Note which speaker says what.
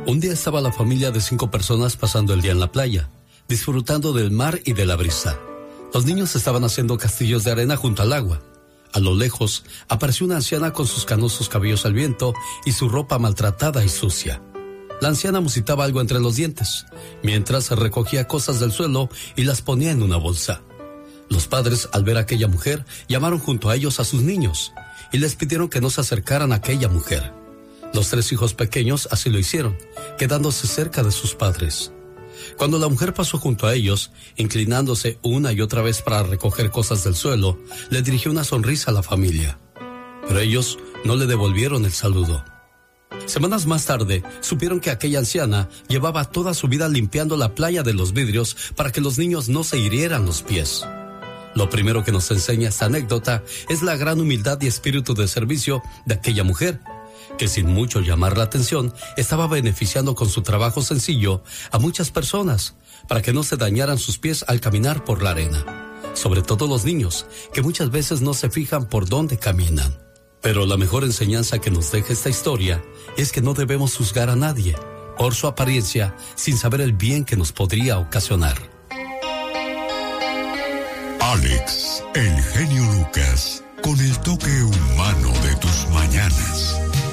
Speaker 1: Un día estaba la familia de 5 personas pasando el día en la playa, disfrutando del mar y de la brisa. Los niños estaban haciendo castillos de arena junto al agua. A lo lejos, apareció una anciana con sus canosos cabellos al viento y su ropa maltratada y sucia. La anciana musitaba algo entre los dientes, mientras recogía cosas del suelo y las ponía en una bolsa. Los padres, al ver a aquella mujer, llamaron junto a ellos a sus niños y les pidieron que no se acercaran a aquella mujer. Los 3 hijos pequeños así lo hicieron, quedándose cerca de sus padres. Cuando la mujer pasó junto a ellos, inclinándose una y otra vez para recoger cosas del suelo, le dirigió una sonrisa a la familia. Pero ellos no le devolvieron el saludo. Semanas más tarde, supieron que aquella anciana llevaba toda su vida limpiando la playa de los vidrios para que los niños no se hirieran los pies. Lo primero que nos enseña esta anécdota es la gran humildad y espíritu de servicio de aquella mujer, que sin mucho llamar la atención, estaba beneficiando con su trabajo sencillo a muchas personas para que no se dañaran sus pies al caminar por la arena. Sobre todo los niños, que muchas veces no se fijan por dónde caminan. Pero la mejor enseñanza que nos deja esta historia es que no debemos juzgar a nadie por su apariencia sin saber el bien que nos podría ocasionar.
Speaker 2: Alex, el genio Lucas, con el toque humano de tus mañanas.